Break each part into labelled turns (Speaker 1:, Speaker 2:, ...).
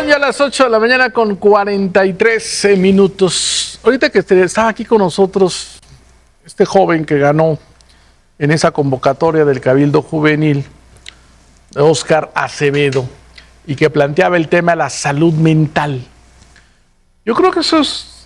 Speaker 1: Son ya las 8 de la mañana con 43 minutos. Ahorita que estaba aquí con nosotros este joven que ganó en esa convocatoria del Cabildo Juvenil, Óscar Acevedo, y que planteaba el tema de la salud mental. Yo creo que eso es,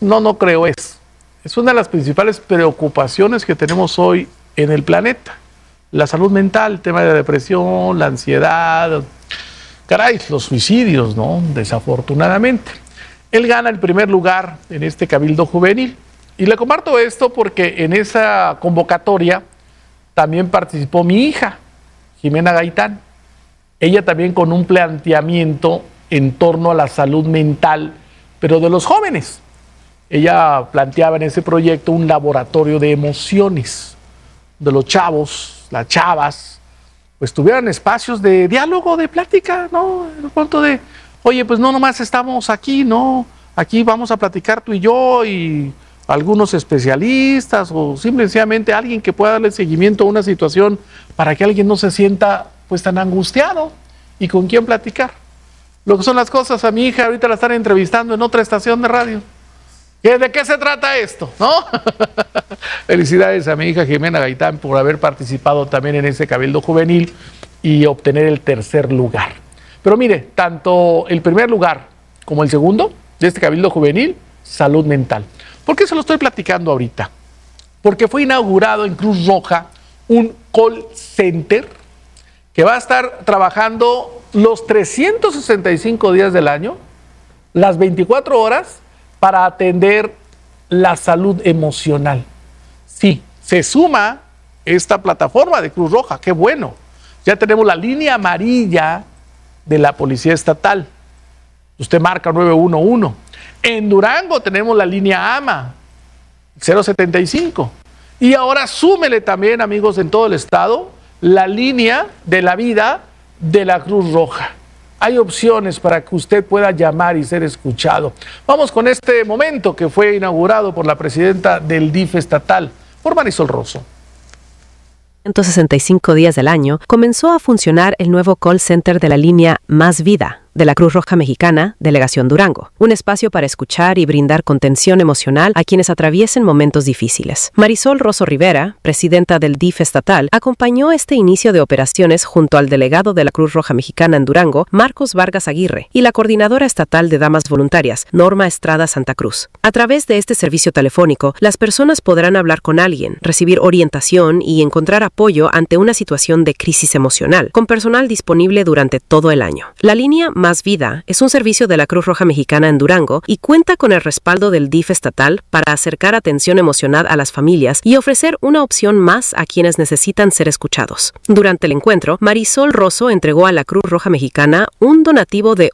Speaker 1: es una de las principales preocupaciones que tenemos hoy en el planeta. La salud mental, el tema de la depresión, la ansiedad, caray, los suicidios, ¿no? Desafortunadamente. Él gana el primer lugar en este Cabildo Juvenil. Y le comparto esto porque en esa convocatoria también participó mi hija, Jimena Gaitán. Ella también con un planteamiento en torno a la salud mental, pero de los jóvenes. Ella planteaba en ese proyecto un laboratorio de emociones, de los chavos, las chavas, pues tuvieran espacios de diálogo, de plática, ¿no? El punto de, oye, pues no nomás estamos aquí, ¿no? Aquí vamos a platicar tú y yo y algunos especialistas o simplemente alguien que pueda darle seguimiento a una situación para que alguien no se sienta pues tan angustiado y con quién platicar. Lo que son las cosas, a mi hija ahorita la están entrevistando en otra estación de radio. ¿De qué se trata esto? ¿No? Felicidades a mi hija Jimena Gaitán por haber participado también en ese Cabildo Juvenil y obtener el tercer lugar. Pero mire, tanto el primer lugar como el segundo de este Cabildo Juvenil, salud mental. ¿Por qué se lo estoy platicando ahorita? Porque fue inaugurado en Cruz Roja un call center que va a estar trabajando los 365 días del año, las 24 horas, para atender la salud emocional. Sí, se suma esta plataforma de Cruz Roja, qué bueno. Ya tenemos la línea amarilla de la Policía Estatal. Usted marca 911. En Durango tenemos la línea AMA, 075. Y ahora súmele también, amigos, en todo el estado, la línea de la vida de la Cruz Roja. Hay opciones para que usted pueda llamar y ser escuchado. Vamos con este momento que fue inaugurado por la presidenta del DIF estatal, por Marisol Rosso.
Speaker 2: 165 días del año, comenzó a funcionar el nuevo call center de la línea Más Vida de la Cruz Roja Mexicana, Delegación Durango. Un espacio para escuchar y brindar contención emocional a quienes atraviesen momentos difíciles. Marisol Rosso Rivera, presidenta del DIF estatal, acompañó este inicio de operaciones junto al delegado de la Cruz Roja Mexicana en Durango, Marcos Vargas Aguirre, y la coordinadora estatal de Damas Voluntarias, Norma Estrada Santa Cruz. A través de este servicio telefónico, las personas podrán hablar con alguien, recibir orientación y encontrar apoyo ante una situación de crisis emocional, con personal disponible durante todo el año. La línea Más Vida es un servicio de la Cruz Roja Mexicana en Durango y cuenta con el respaldo del DIF estatal para acercar atención emocional a las familias y ofrecer una opción más a quienes necesitan ser escuchados. Durante el encuentro, Marisol Rosso entregó a la Cruz Roja Mexicana un donativo de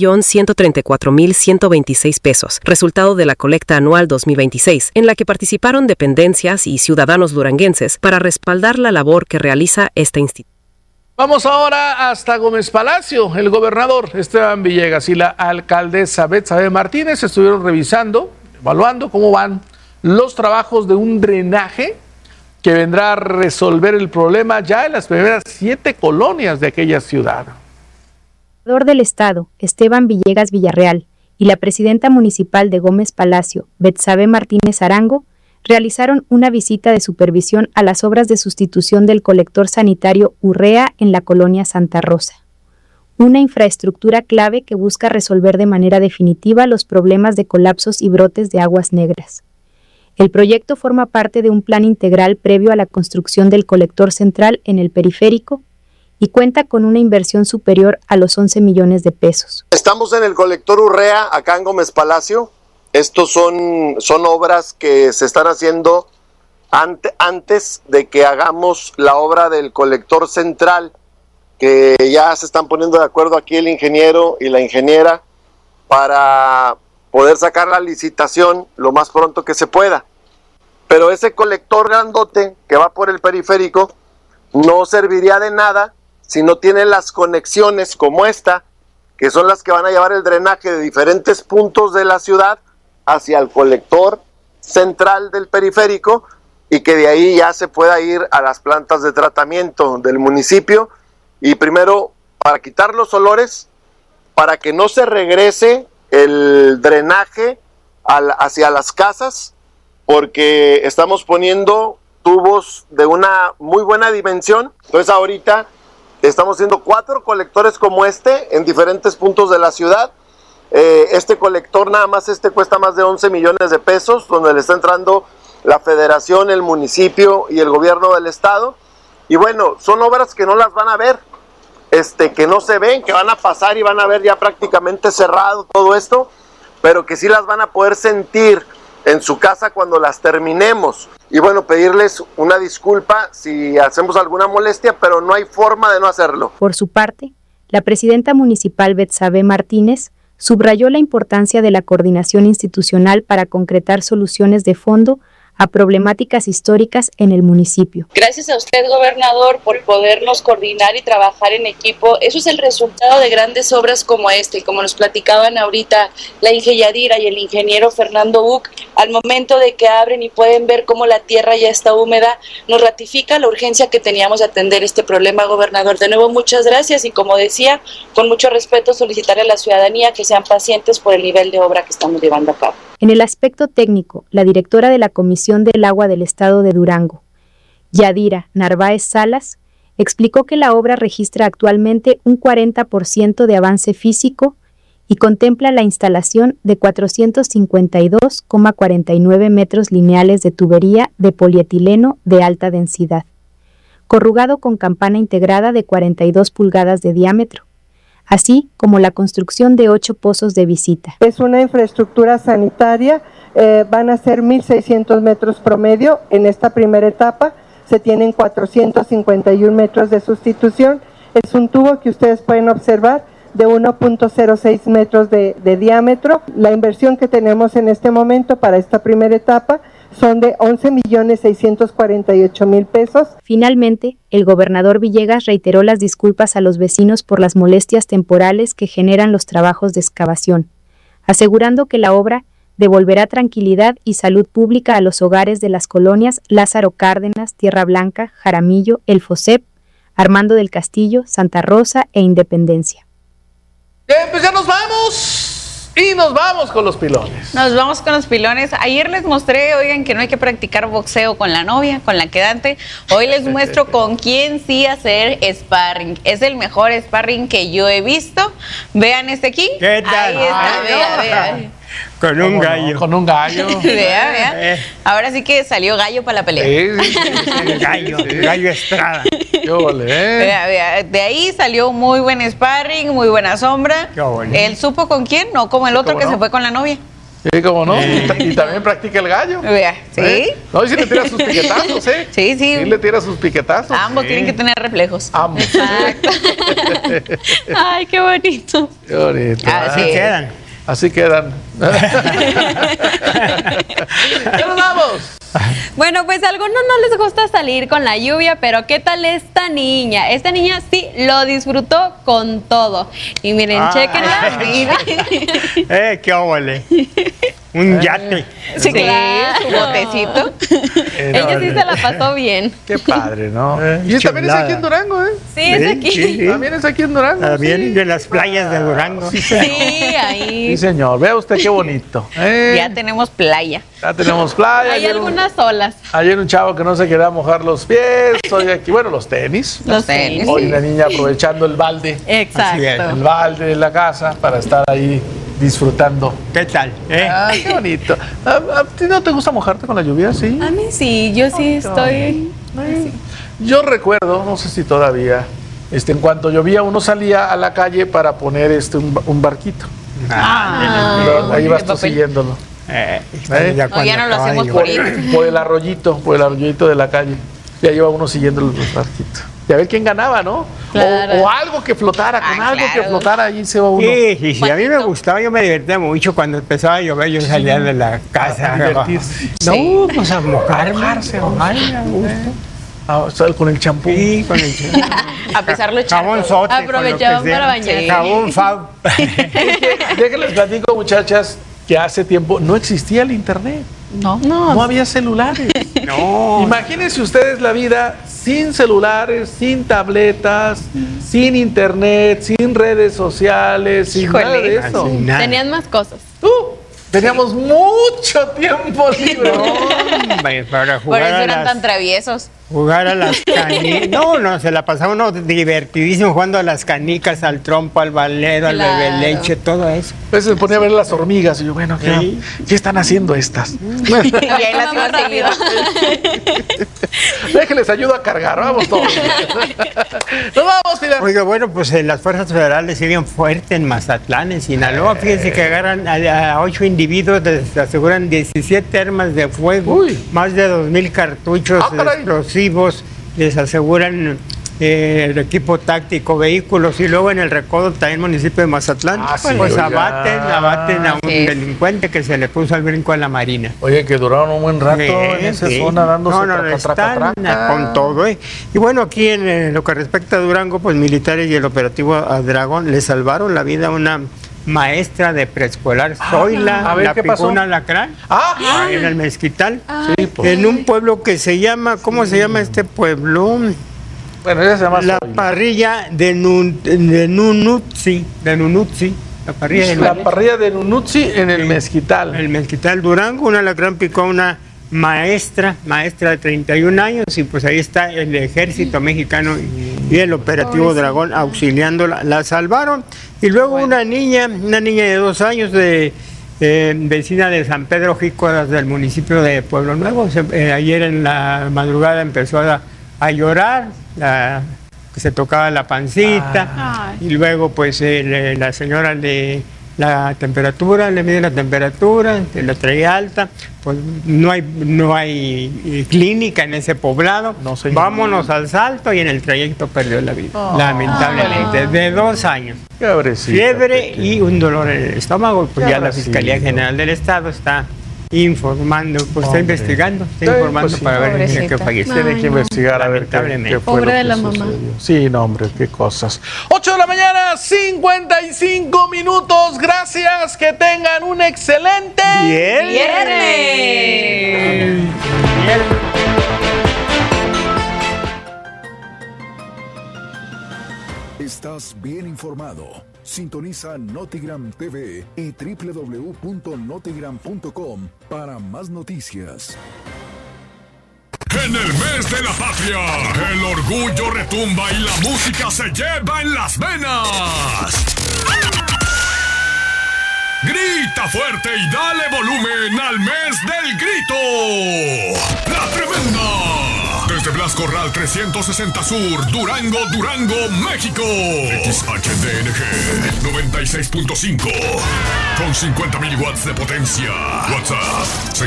Speaker 2: 1,134,126 pesos, resultado de la colecta anual 2026, en la que participaron dependencias y ciudadanos duranguenses para respaldar la labor que realiza esta institución.
Speaker 1: Vamos ahora hasta Gómez Palacio. El gobernador Esteban Villegas y la alcaldesa Betsabe Martínez estuvieron revisando, evaluando cómo van los trabajos de un drenaje que vendrá a resolver el problema ya en las primeras 7 colonias de aquella ciudad.
Speaker 3: El gobernador del estado, Esteban Villegas Villarreal, y la presidenta municipal de Gómez Palacio, Betsabe Martínez Arango, realizaron una visita de supervisión a las obras de sustitución del colector sanitario Urrea en la colonia Santa Rosa. Una infraestructura clave que busca resolver de manera definitiva los problemas de colapsos y brotes de aguas negras. El proyecto forma parte de un plan integral previo a la construcción del colector central en el periférico y cuenta con una inversión superior a los 11 millones de pesos.
Speaker 4: Estamos en el colector Urrea, acá en Gómez Palacio. Estos son obras que se están haciendo antes de que hagamos la obra del colector central, que ya se están poniendo de acuerdo aquí el ingeniero y la ingeniera para poder sacar la licitación lo más pronto que se pueda. Pero ese colector grandote que va por el periférico no serviría de nada si no tiene las conexiones como esta, que son las que van a llevar el drenaje de diferentes puntos de la ciudad hacia el colector central del periférico y que de ahí ya se pueda ir a las plantas de tratamiento del municipio y primero para quitar los olores para que no se regrese el drenaje hacia las casas, porque estamos poniendo tubos de una muy buena dimensión. Entonces ahorita estamos haciendo 4 colectores como este en diferentes puntos de la ciudad. Este colector, nada más cuesta más de 11 millones de pesos, donde le está entrando la federación, el municipio y el gobierno del estado. Y bueno, son obras que no las van a ver, que no se ven, que van a pasar y van a ver ya prácticamente cerrado todo esto, pero que sí las van a poder sentir en su casa cuando las terminemos. Y bueno, pedirles una disculpa si hacemos alguna molestia, pero no hay forma de no hacerlo.
Speaker 3: Por su parte, la presidenta municipal Betsabe Martínez subrayó la importancia de la coordinación institucional para concretar soluciones de fondo a problemáticas históricas en el municipio.
Speaker 5: Gracias a usted, gobernador, por podernos coordinar y trabajar en equipo. Eso es el resultado de grandes obras como y como nos platicaban ahorita la ingeniera Yadira y el ingeniero Fernando Uc. Al momento de que abren y pueden ver cómo la tierra ya está húmeda, nos ratifica la urgencia que teníamos de atender este problema, gobernador. De nuevo, muchas gracias y, como decía, con mucho respeto solicitarle a la ciudadanía que sean pacientes por el nivel de obra que estamos llevando a cabo.
Speaker 3: En el aspecto técnico, la directora de la Comisión del Agua del Estado de Durango, Yadira Narváez Salas, explicó que la obra registra actualmente un 40% de avance físico y contempla la instalación de 452,49 metros lineales de tubería de polietileno de alta densidad, corrugado con campana integrada de 42 pulgadas de diámetro, así como la construcción de 8 pozos de visita.
Speaker 6: Es una infraestructura sanitaria, van a ser 1.600 metros promedio en esta primera etapa, se tienen 451 metros de sustitución, es un tubo que ustedes pueden observar de 1.06 metros de diámetro. La inversión que tenemos en este momento para esta primera etapa son de 11.648.000 pesos.
Speaker 3: Finalmente, el gobernador Villegas reiteró las disculpas a los vecinos por las molestias temporales que generan los trabajos de excavación, asegurando que la obra devolverá tranquilidad y salud pública a los hogares de las colonias Lázaro Cárdenas, Tierra Blanca, Jaramillo, El Fosep, Armando del Castillo, Santa Rosa e Independencia.
Speaker 1: Pues ya nos vamos. Y nos vamos con los pilones.
Speaker 7: Nos vamos con los pilones. Ayer les mostré, oigan, que no hay que practicar boxeo con la novia, con la quedante. Hoy les muestro con quién sí hacer sparring. Es el mejor sparring que yo he visto. Vean este aquí.
Speaker 8: ¿Qué tal?
Speaker 7: Ahí está, vea.
Speaker 8: Con un gallo.
Speaker 1: No? Con un gallo.
Speaker 7: Vea. Ahora sí que salió gallo para la pelea.
Speaker 1: Sí.
Speaker 8: Gallo Estrada.
Speaker 7: Vea. De ahí salió muy buen sparring, muy buena sombra. Él supo con quién, no como el otro que se fue con la novia.
Speaker 1: Sí, cómo no. Y también practica el gallo.
Speaker 7: Vea, sí.
Speaker 1: No, y sí le tira sus piquetazos, ¿eh?
Speaker 7: Sí.
Speaker 1: Sí le tira sus piquetazos.
Speaker 7: Ambos tienen que tener reflejos.
Speaker 1: Ambos.
Speaker 7: Exacto.
Speaker 5: Ay, qué bonito.
Speaker 1: Qué bonito.
Speaker 7: Así
Speaker 8: quedan.
Speaker 1: Así quedan. ¡Ya nos vamos!
Speaker 9: Bueno, pues a algunos no les gusta salir con la lluvia, pero ¿qué tal esta niña? Esta niña sí lo disfrutó con todo. Y miren, chéquenla.
Speaker 8: ¡Qué óvole! Un yate.
Speaker 7: Sí, claro. Su botecito.
Speaker 9: Ella sí se la pasó bien.
Speaker 1: Qué padre, ¿no? Y también es aquí en Durango, ¿eh?
Speaker 9: Sí, es aquí.
Speaker 1: Sí. También es aquí en Durango.
Speaker 8: También de las playas de Durango.
Speaker 9: Sí, ahí.
Speaker 1: Sí, señor. Vea usted qué bonito.
Speaker 7: Ya tenemos playa.
Speaker 1: Ya tenemos playa.
Speaker 9: Hay algunas olas.
Speaker 1: Ayer un chavo que no se quería mojar los pies. Hoy aquí, bueno, los tenis.
Speaker 7: Los tenis.
Speaker 1: Hoy una niña aprovechando el balde.
Speaker 9: Exacto.
Speaker 1: El balde de la casa para estar ahí disfrutando.
Speaker 8: ¿Qué tal?
Speaker 1: Ay, qué bonito. ¿A ti no te gusta mojarte con la lluvia? Sí.
Speaker 9: A mí sí, yo sí estoy.
Speaker 1: Yo recuerdo, no sé si todavía, en cuanto llovía uno salía a la calle para poner un barquito. Ahí vas tú siguiéndolo.
Speaker 7: Ya no lo hacemos
Speaker 1: por el arroyito de la calle. Ya lleva uno siguiendo los barquitos. Y a ver quién ganaba, ¿no?
Speaker 9: Claro.
Speaker 1: O algo que flotara, que flotara, ahí se va uno.
Speaker 8: Sí, a mí me gustaba, yo me divertía mucho cuando empezaba a llover, yo salía de la casa.
Speaker 1: A divertirse.
Speaker 8: No, pues a mojarse.
Speaker 1: Con el champú.
Speaker 8: Sí, con el champú.
Speaker 7: A pesar lo
Speaker 8: Jabón sote.
Speaker 9: Aprovechaban para bañarse.
Speaker 8: Jabón Fab.
Speaker 1: Déjenles platico, muchachas, que hace tiempo no existía el internet. No había celulares.
Speaker 8: No.
Speaker 1: Imagínense ustedes la vida sin celulares, sin tabletas, sin internet, sin redes sociales, sin nada de eso.
Speaker 8: Sin nada.
Speaker 9: Tenían más cosas.
Speaker 1: Teníamos mucho tiempo libre.
Speaker 8: Hombre, para
Speaker 7: Por
Speaker 8: jugar
Speaker 7: eso
Speaker 8: a
Speaker 7: eran
Speaker 8: las,
Speaker 7: tan traviesos.
Speaker 8: jugar a las canicas. No, se la pasaba uno divertidísimo jugando a las canicas, al trompo, al balero, al
Speaker 9: Claro.
Speaker 8: bebe leche, todo eso.
Speaker 1: A veces me ponía a ver las hormigas y yo, bueno, ¿qué están haciendo estas?
Speaker 7: Y ahí las iba
Speaker 9: rápido.
Speaker 7: seguido.
Speaker 1: Déjenles ayudo a cargar, vamos todos. Nos vamos, Pilar.
Speaker 8: Oiga, bueno, pues las fuerzas federales siguen fuertes en Mazatlán, en Sinaloa. Fíjense que agarran a 8 individuos, les aseguran 17 armas de fuego, más de 2,000 cartuchos explosivos, les aseguran el equipo táctico, vehículos, y luego en el recodo también municipio de Mazatlán, pues abaten a un delincuente que se le puso al brinco a la Marina.
Speaker 1: Oye, que duraron un buen rato en esa zona dándose
Speaker 8: están con todo. Y bueno, aquí en lo que respecta a Durango, pues militares y el operativo a Dragón le salvaron la vida a una maestra de preescolar, Zoila, la picó un alacrán, ahí en el Mezquital, en un pueblo que se llama, ¿cómo se llama este pueblo?
Speaker 1: Bueno, ella se llama
Speaker 8: La Parrilla de Nunutsi, la parrilla de
Speaker 1: Nunutsi en el Mezquital.
Speaker 8: El Mezquital, Durango, un alacrán picó a una maestra de 31 años, y pues ahí está el ejército mexicano y el operativo Dragón auxiliándola, la salvaron. Y luego una niña de 2 años vecina de San Pedro Jícoras del municipio de Pueblo Nuevo, ayer en la madrugada empezó a llorar, que se tocaba la pancita, y luego pues la señora le mide la temperatura, la traía alta, pues no hay clínica en ese poblado, vámonos al Salto, y en el trayecto perdió la vida, lamentablemente, de 2 años. Fiebre y un dolor en el estómago, pues ya la Fiscalía General del Estado está informando, pues está investigando, informando para ver quién que falleció.
Speaker 1: Tiene que investigar a ver qué fue
Speaker 9: Pobre de la
Speaker 1: lo que
Speaker 9: mamá.
Speaker 1: sucedió. Sí, no, hombre, qué cosas. 8 de la mañana, 55 minutos. Gracias, que tengan un excelente
Speaker 7: viernes.
Speaker 10: Estás bien informado. Sintoniza Notigram TV y www.notigram.com para más noticias.
Speaker 11: En el mes de la patria, el orgullo retumba y la música se lleva en las venas. Grita fuerte y dale volumen al mes del grito. La Tremenda. Desde Blasco Corral 360 Sur, Durango, México. XHDNG 96.5 con 50,000 watts de potencia. WhatsApp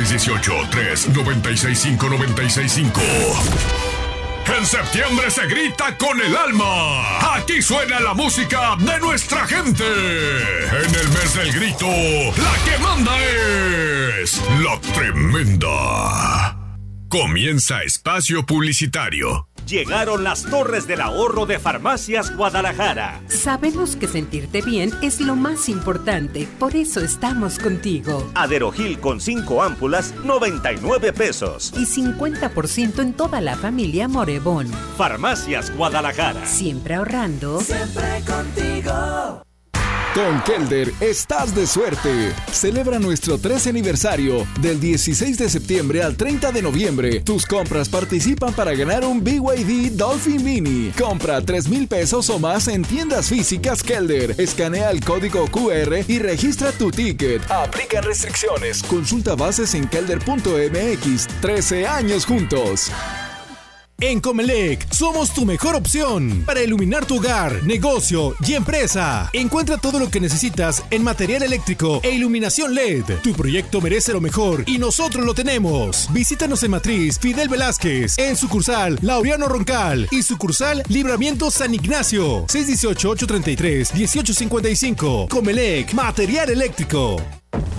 Speaker 11: 618-396-5965. En septiembre se grita con el alma. Aquí suena la música de nuestra gente. En el mes del grito, la que manda es La Tremenda. Comienza espacio publicitario.
Speaker 12: Llegaron las Torres del Ahorro de Farmacias Guadalajara.
Speaker 13: Sabemos que sentirte bien es lo más importante, por eso estamos contigo.
Speaker 12: Aderogil con 5 ámpulas, 99 pesos.
Speaker 13: Y 50% en toda la familia Morebón.
Speaker 12: Farmacias Guadalajara.
Speaker 13: Siempre ahorrando.
Speaker 12: Siempre contigo.
Speaker 10: Con Kelder estás de suerte. Celebra nuestro 13 aniversario del 16 de septiembre al 30 de noviembre. Tus compras participan para ganar un BYD Dolphin Mini. Compra 3,000 pesos o más en tiendas físicas Kelder. Escanea el código QR y registra tu ticket. Aplican restricciones. Consulta bases en kelder.mx. 13 años juntos.
Speaker 14: En Comelec somos tu mejor opción para iluminar tu hogar, negocio y empresa. Encuentra todo lo que necesitas en material eléctrico e iluminación LED. Tu proyecto merece lo mejor y nosotros lo tenemos. Visítanos en Matriz Fidel Velázquez, en sucursal Laureano Roncal y sucursal Libramiento San Ignacio. 618-833-1855. Comelec, material eléctrico.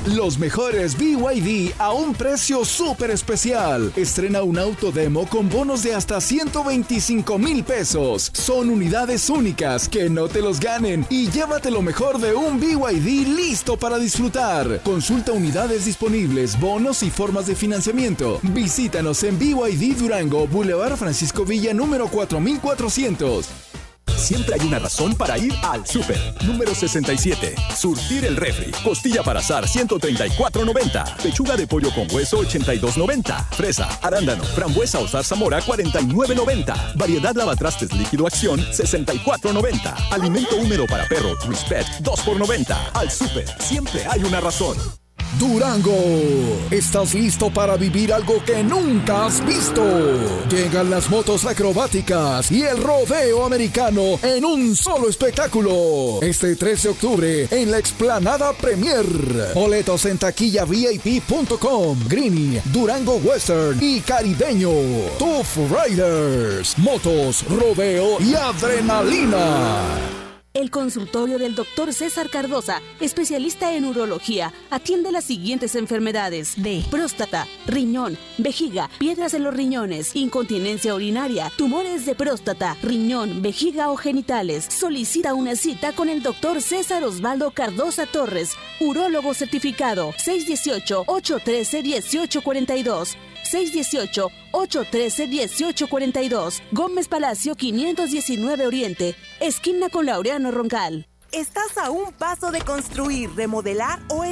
Speaker 10: Los mejores BYD a un precio súper especial. Estrena un auto demo con bonos de hasta 125,000 pesos. Son unidades únicas, que no te los ganen. Y llévate lo mejor de un BYD listo para disfrutar. Consulta unidades disponibles, bonos y formas de financiamiento. Visítanos en BYD Durango, Boulevard Francisco Villa, número 4400.
Speaker 15: Siempre hay una razón para ir al súper. Número 67. Surtir el refri. Costilla para asar, 134.90. Pechuga de pollo con hueso, 82.90. Fresa, arándano, frambuesa o zarzamora, 49.90. Variedad lavatrastes líquido acción, 64.90. Alimento húmedo para perro, Respect, 2x90. Al súper, siempre hay una razón.
Speaker 10: Durango, ¿estás listo para vivir algo que nunca has visto? Llegan las motos acrobáticas y el rodeo americano en un solo espectáculo. Este 13 de octubre en la Explanada Premier. Boletos en taquillavip.com. Greeny, Durango Western y Caribeño. Tough Riders, motos, rodeo y adrenalina.
Speaker 16: El consultorio del Dr. César Cardosa, especialista en urología, atiende las siguientes enfermedades de próstata, riñón, vejiga, piedras en los riñones, incontinencia urinaria, tumores de próstata, riñón, vejiga o genitales. Solicita una cita con el Dr. César Osvaldo Cardosa Torres, urólogo certificado, 618-813-1842. 618-813-1842. Gómez Palacio 519 Oriente, esquina con Laureano Roncal.
Speaker 17: Estás a un paso de construir, remodelar o